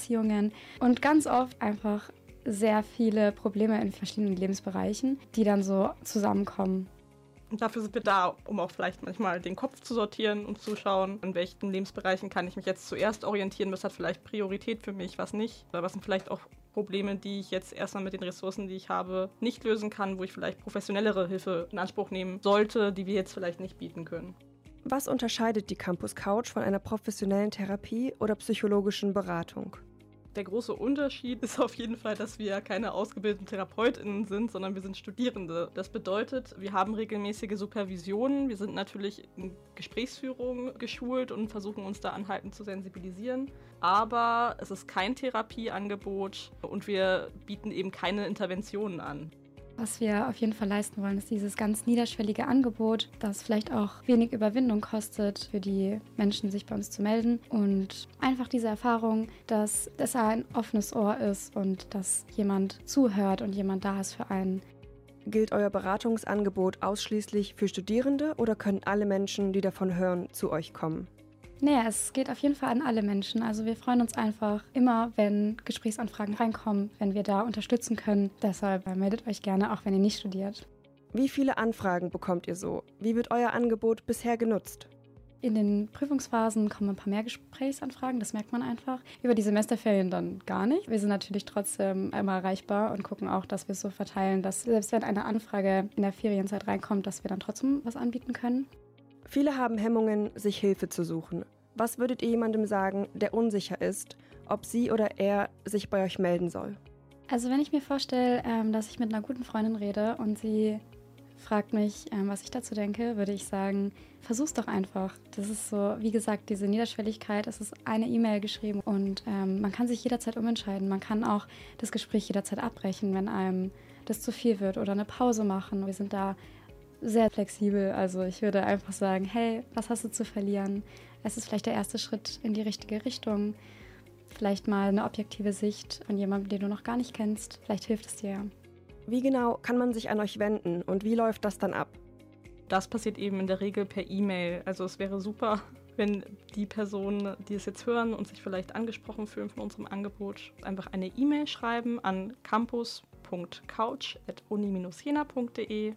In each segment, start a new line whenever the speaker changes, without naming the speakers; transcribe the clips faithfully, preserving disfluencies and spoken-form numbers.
Beziehungen und ganz oft einfach sehr viele Probleme in verschiedenen Lebensbereichen, die dann so zusammenkommen.
Und dafür sind wir da, um auch vielleicht manchmal den Kopf zu sortieren und zu schauen, in welchen Lebensbereichen kann ich mich jetzt zuerst orientieren, was hat vielleicht Priorität für mich, was nicht. Oder was sind vielleicht auch Probleme, die ich jetzt erstmal mit den Ressourcen, die ich habe, nicht lösen kann, wo ich vielleicht professionellere Hilfe in Anspruch nehmen sollte, die wir jetzt vielleicht nicht bieten können.
Was unterscheidet die Campus Couch von einer professionellen Therapie oder psychologischen Beratung?
Der große Unterschied ist auf jeden Fall, dass wir keine ausgebildeten TherapeutInnen sind, sondern wir sind Studierende. Das bedeutet, wir haben regelmäßige Supervisionen. Wir sind natürlich in Gesprächsführung geschult und versuchen uns da anhaltend zu sensibilisieren. Aber es ist kein Therapieangebot und wir bieten eben keine Interventionen an.
Was wir auf jeden Fall leisten wollen, ist dieses ganz niederschwellige Angebot, das vielleicht auch wenig Überwindung kostet für die Menschen, sich bei uns zu melden. Und einfach diese Erfahrung, dass das ein offenes Ohr ist und dass jemand zuhört und jemand da ist für einen.
Gilt euer Beratungsangebot ausschließlich für Studierende oder können alle Menschen, die davon hören, zu euch kommen?
Nee, es geht auf jeden Fall an alle Menschen. Also wir freuen uns einfach immer, wenn Gesprächsanfragen reinkommen, wenn wir da unterstützen können. Deshalb meldet euch gerne, auch wenn ihr nicht studiert.
Wie viele Anfragen bekommt ihr so? Wie wird euer Angebot bisher genutzt?
In den Prüfungsphasen kommen ein paar mehr Gesprächsanfragen, das merkt man einfach. Über die Semesterferien dann gar nicht. Wir sind natürlich trotzdem immer erreichbar und gucken auch, dass wir es so verteilen, dass selbst wenn eine Anfrage in der Ferienzeit reinkommt, dass wir dann trotzdem was anbieten können.
Viele haben Hemmungen, sich Hilfe zu suchen. Was würdet ihr jemandem sagen, der unsicher ist, ob sie oder er sich bei euch melden soll?
Also wenn ich mir vorstelle, dass ich mit einer guten Freundin rede und sie fragt mich, was ich dazu denke, würde ich sagen, versuch's doch einfach. Das ist so, wie gesagt, diese Niederschwelligkeit, es ist eine E-Mail geschrieben und ähm, man kann sich jederzeit umentscheiden. Man kann auch das Gespräch jederzeit abbrechen, wenn einem das zu viel wird oder eine Pause machen. Wir sind da sehr flexibel, also ich würde einfach sagen, hey, was hast du zu verlieren? Es ist vielleicht der erste Schritt in die richtige Richtung. Vielleicht mal eine objektive Sicht von jemandem, den du noch gar nicht kennst. Vielleicht hilft es dir.
Wie genau kann man sich an euch wenden und wie läuft das dann ab?
Das passiert eben in der Regel per E-Mail. Also es wäre super, wenn die Personen, die es jetzt hören und sich vielleicht angesprochen fühlen von unserem Angebot, einfach eine E-Mail schreiben an campus punkt couch at uni dash jena punkt de.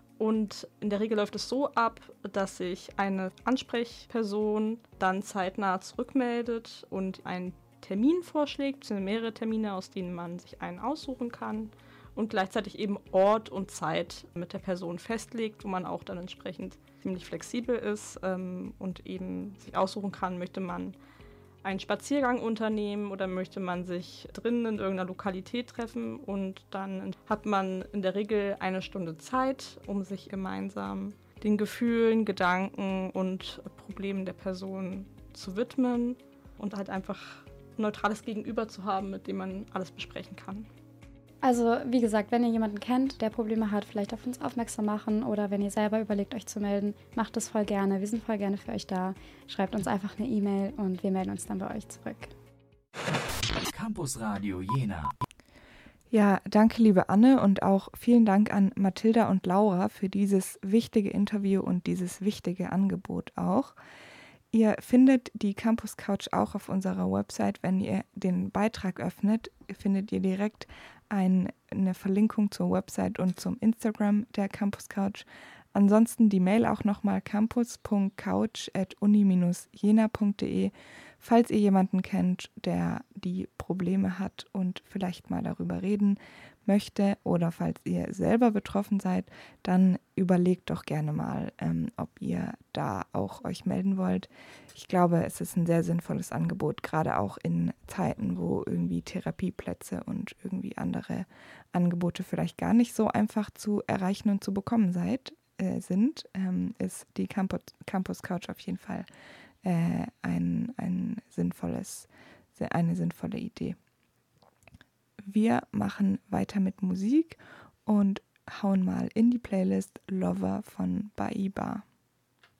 Und in der Regel läuft es so ab, dass sich eine Ansprechperson dann zeitnah zurückmeldet und einen Termin vorschlägt. Es sind mehrere Termine, aus denen man sich einen aussuchen kann und gleichzeitig eben Ort und Zeit mit der Person festlegt, wo man auch dann entsprechend ziemlich flexibel ist ähm, und eben sich aussuchen kann, möchte man einen Spaziergang unternehmen oder möchte man sich drinnen in irgendeiner Lokalität treffen und dann hat man in der Regel eine Stunde Zeit, um sich gemeinsam den Gefühlen, Gedanken und Problemen der Person zu widmen und halt einfach ein neutrales Gegenüber zu haben, mit dem man alles besprechen kann.
Also wie gesagt, wenn ihr jemanden kennt, der Probleme hat, vielleicht auf uns aufmerksam machen oder wenn ihr selber überlegt, euch zu melden, macht das voll gerne. Wir sind voll gerne für euch da. Schreibt uns einfach eine E-Mail und wir melden uns dann bei euch zurück.
Campus Radio Jena.
Ja, danke liebe Anne und auch vielen Dank an Mathilda und Laura für dieses wichtige Interview und dieses wichtige Angebot auch. Ihr findet die Campus Couch auch auf unserer Website. Wenn ihr den Beitrag öffnet, findet ihr direkt ein, eine Verlinkung zur Website und zum Instagram der Campus Couch. Ansonsten die Mail auch nochmal campus punkt couch at uni dash jena punkt de. Falls ihr jemanden kennt, der die Probleme hat und vielleicht mal darüber reden möchte oder falls ihr selber betroffen seid, dann überlegt doch gerne mal, ähm, ob ihr da auch euch melden wollt. Ich glaube, es ist ein sehr sinnvolles Angebot, gerade auch in Zeiten, wo irgendwie Therapieplätze und irgendwie andere Angebote vielleicht gar nicht so einfach zu erreichen und zu bekommen seid, äh, sind, ähm, ist die Campus, Campus Couch auf jeden Fall äh, ein, ein sinnvolles, eine sinnvolle Idee. Wir machen weiter mit Musik und hauen mal in die Playlist Lover von Baiba.